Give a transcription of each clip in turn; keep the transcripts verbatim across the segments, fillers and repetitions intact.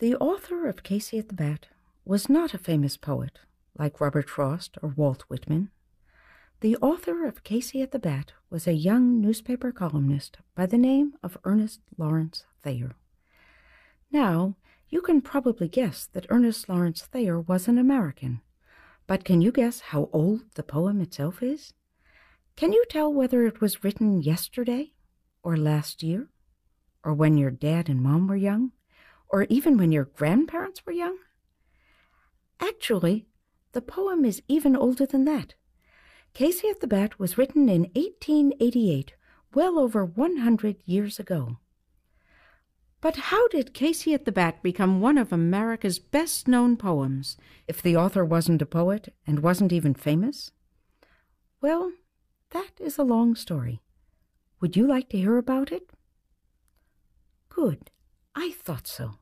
The author of Casey at the Bat was not a famous poet like Robert Frost or Walt Whitman. The author of Casey at the Bat was a young newspaper columnist by the name of Ernest Lawrence Thayer. Now, you can probably guess that Ernest Lawrence Thayer was an American, but can you guess how old the poem itself is? Can you tell whether it was written yesterday, or last year, or when your dad and mom were young, or even when your grandparents were young? Actually, the poem is even older than that. Casey at the Bat was written in eighteen eighty-eight, well over one hundred years ago. But how did Casey at the Bat become one of America's best-known poems, if the author wasn't a poet and wasn't even famous? Well, that is a long story. Would you like to hear about it? Good. I thought so.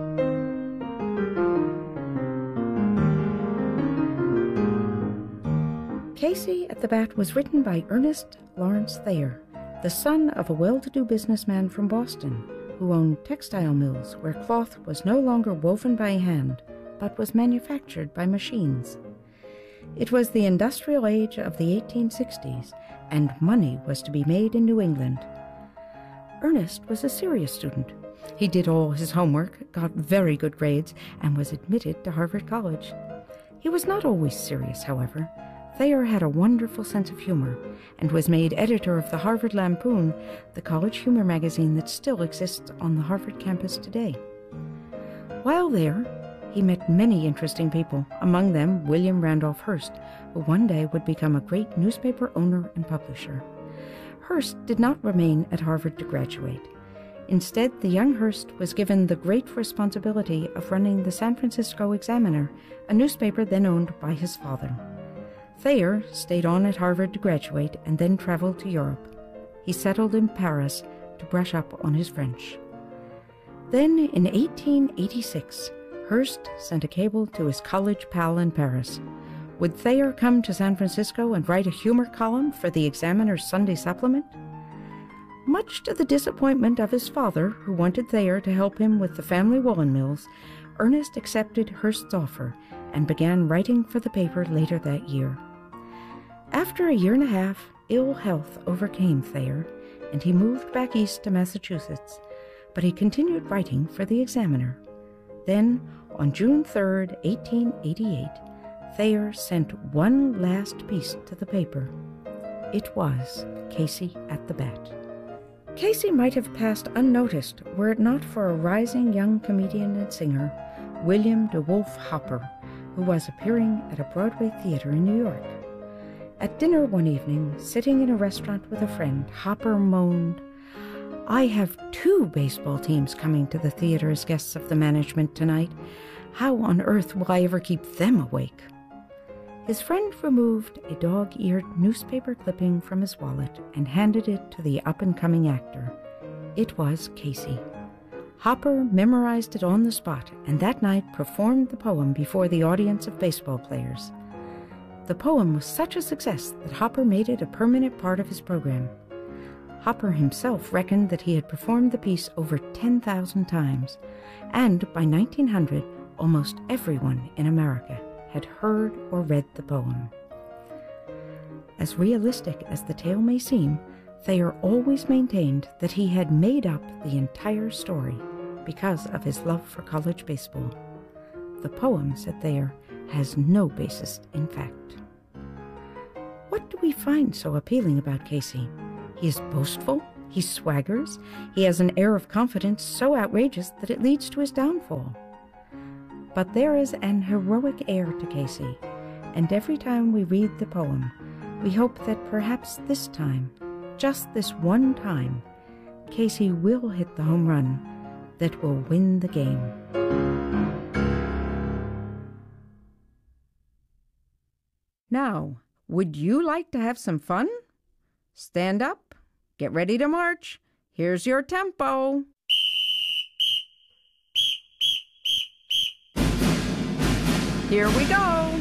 Casey at the Bat was written by Ernest Lawrence Thayer, the son of a well-to-do businessman from Boston, who owned textile mills where cloth was no longer woven by hand, but was manufactured by machines. It was the industrial age of the eighteen sixties, and money was to be made in New England. Ernest was a serious student. He did all his homework, got very good grades, and was admitted to Harvard College. He was not always serious, however. Thayer had a wonderful sense of humor and was made editor of the Harvard Lampoon, the college humor magazine that still exists on the Harvard campus today. While there, he met many interesting people, among them William Randolph Hearst, who one day would become a great newspaper owner and publisher. Hearst did not remain at Harvard to graduate. Instead, the young Hearst was given the great responsibility of running the San Francisco Examiner, a newspaper then owned by his father. Thayer stayed on at Harvard to graduate and then traveled to Europe. He settled in Paris to brush up on his French. Then, in eighteen eighty-six, Hearst sent a cable to his college pal in Paris. Would Thayer come to San Francisco and write a humor column for the Examiner's Sunday supplement? Much to the disappointment of his father, who wanted Thayer to help him with the family woolen mills, Ernest accepted Hearst's offer and began writing for the paper later that year. After a year and a half, ill health overcame Thayer, and he moved back east to Massachusetts, but he continued writing for the Examiner. Then, on June third, eighteen eighty-eight, Thayer sent one last piece to the paper. It was Casey at the Bat. Casey might have passed unnoticed were it not for a rising young comedian and singer, William DeWolf Hopper, who was appearing at a Broadway theater in New York. At dinner one evening, sitting in a restaurant with a friend, Hopper moaned, "I have two baseball teams coming to the theater as guests of the management tonight. How on earth will I ever keep them awake?" His friend removed a dog-eared newspaper clipping from his wallet and handed it to the up-and-coming actor. It was Casey. Hopper memorized it on the spot, and that night performed the poem before the audience of baseball players. The poem was such a success that Hopper made it a permanent part of his program. Hopper himself reckoned that he had performed the piece over ten thousand times, and by nineteen hundred, almost everyone in America had heard or read the poem. As realistic as the tale may seem, Thayer always maintained that he had made up the entire story because of his love for college baseball. The poem, said Thayer, has no basis in fact. What do we find so appealing about Casey? He is boastful, he swaggers, he has an air of confidence so outrageous that it leads to his downfall. But there is an heroic air to Casey, and every time we read the poem, we hope that perhaps this time, just this one time, Casey will hit the home run that will win the game. Now, would you like to have some fun? Stand up, get ready to march. Here's your tempo. Here we go.